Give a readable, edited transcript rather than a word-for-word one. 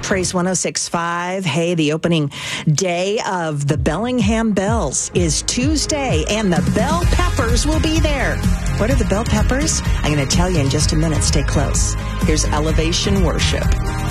Trace 106.5. Hey, the opening day of the Bellingham Bells is Tuesday, and the Bell Peppers will be there. What are the Bell Peppers? I'm going to tell you in just a minute. Stay close. Here's Elevation Worship.